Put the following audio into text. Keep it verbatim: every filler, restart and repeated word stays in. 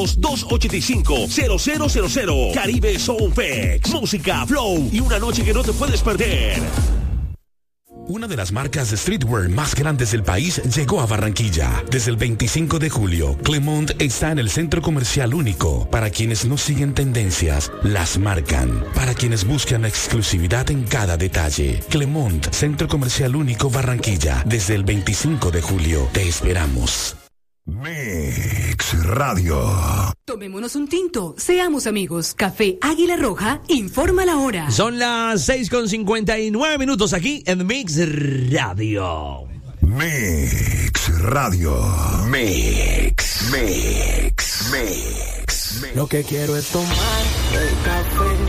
dos ocho cinco, cero cero cero cero. Caribe Soundfest. Música, flow y una noche que no te puedes perder. Una de las marcas de streetwear más grandes del país llegó a Barranquilla. Desde el veinticinco de julio, Clemont está en el centro comercial único. Para quienes no siguen tendencias, las marcan. Para quienes buscan la exclusividad en cada detalle. Clemont, centro comercial único Barranquilla. Desde el veinticinco de julio, te esperamos. Mix Radio. Tomémonos un tinto, seamos amigos. Café Águila Roja informa la hora. Son las seis con cincuenta y nueve minutos aquí en Mix Radio. Mix Radio. Mix, Mix, Mix, Mix. Lo que quiero es tomar el café